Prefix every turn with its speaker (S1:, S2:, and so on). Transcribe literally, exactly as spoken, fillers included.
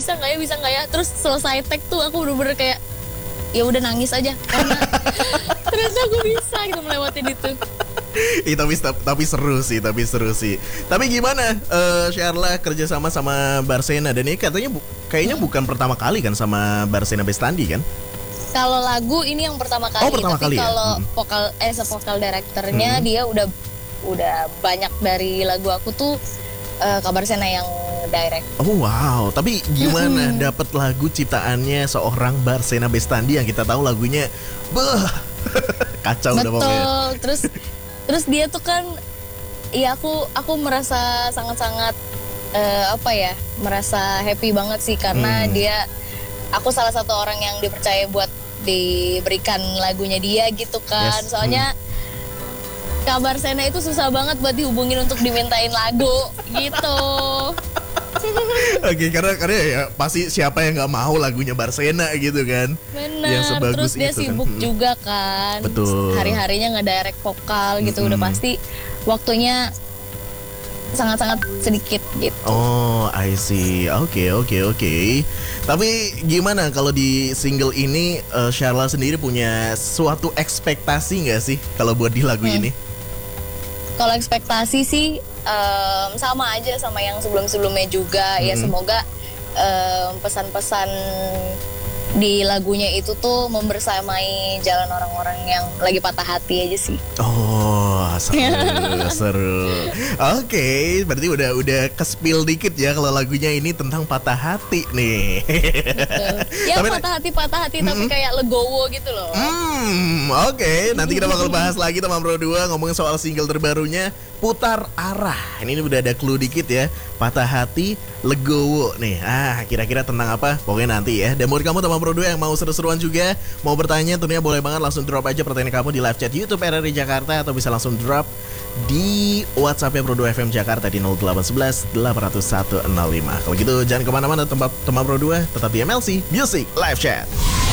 S1: bisa nggak ya, bisa nggak ya. Terus selesai tag tuh aku bener-bener kayak ya udah nangis aja karena ternyata aku bisa gitu melewatin itu.
S2: Ih, tapi tapi seru sih, tapi seru sih. Tapi gimana, uh, Sharla kerja sama sama Barsena dan ini katanya bu, kayaknya bukan pertama kali kan sama Barsena Bestandi kan?
S1: Kalau lagu ini yang pertama kali,
S2: oh, pertama
S1: tapi
S2: kali
S1: kalau
S2: ya?
S1: vokal eh vokal directornya
S2: hmm.
S1: dia udah udah banyak dari lagu aku tuh uh, Kak Barsena yang direct.
S2: Oh wow, tapi gimana mm-hmm. dapat lagu ciptaannya seorang Barsena Bestandi yang kita tahu lagunya beuh kacau udah pokoknya.
S1: Betul. Terus terus dia tuh kan ya aku aku merasa sangat-sangat uh, apa ya, merasa happy banget sih karena hmm. dia aku salah satu orang yang dipercaya buat diberikan lagunya dia gitu kan. Yes. Soalnya hmm. Kak Barsena itu susah banget buat dihubungin untuk dimintain lagu gitu.
S2: Oke, karena karena ya pasti siapa yang nggak mau lagunya Barsena gitu kan.
S1: Bener.
S2: Yang sebagus
S1: terus dia
S2: itu,
S1: sibuk
S2: kan?
S1: juga kan.
S2: Betul.
S1: Hari-harinya ngedirect vokal gitu,
S2: mm-hmm.
S1: udah pasti waktunya sangat-sangat sedikit gitu.
S2: Oh, I see. Oke, okay, oke, okay, oke. Okay. Tapi gimana kalau di single ini uh, Sharla sendiri punya suatu ekspektasi nggak sih kalau buat di lagu hmm. ini?
S1: Kalau ekspektasi sih um, sama aja sama yang sebelum-sebelumnya juga. Hmm. Ya semoga um, pesan-pesan di lagunya itu tuh membersamai jalan orang-orang yang lagi patah hati aja sih.
S2: Oh, seru, seru. Oke, okay, berarti udah udah ke-spill dikit ya kalau lagunya ini tentang patah hati nih.
S1: Betul. Ya tapi, patah hati, patah hati mm-hmm. tapi kayak legowo gitu loh.
S2: Hmm, oke. Okay. Nanti kita bakal bahas lagi teman Pro dua ngomongin soal single terbarunya Putar Arah. Ini udah ada clue dikit ya. Patah hati, legowo nih. Ah, kira-kira tentang apa? Pokoknya nanti ya. Dan buat kamu teman Pro dua yang mau seru-seruan juga, mau bertanya tentunya boleh banget langsung drop aja pertanyaan kamu di live chat YouTube R R I Jakarta atau bisa langsung drop di WhatsApp-nya Pro dua F M Jakarta di nol delapan satu satu delapan nol satu nol lima. Kalau gitu jangan kemana-mana tempat teman Pro dua, tetap di M L C Music Live Chat.